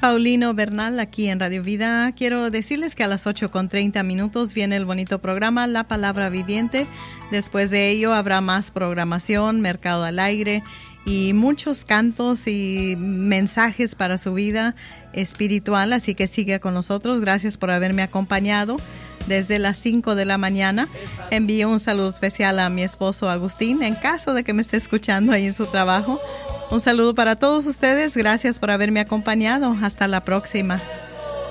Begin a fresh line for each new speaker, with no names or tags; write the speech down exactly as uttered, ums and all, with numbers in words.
Paulino Bernal aquí en Radio Vida. Quiero decirles que a las ocho con treinta minutos viene el bonito programa La Palabra Viviente. Después de ello habrá más programación, Mercado al Aire y muchos cantos y mensajes para su vida espiritual. Así que sigue con nosotros. Gracias por haberme acompañado desde las cinco de la mañana. Envío un saludo especial a mi esposo Agustín, en caso de que me esté escuchando ahí en su trabajo. Un saludo para todos ustedes. Gracias por haberme acompañado. Hasta la próxima.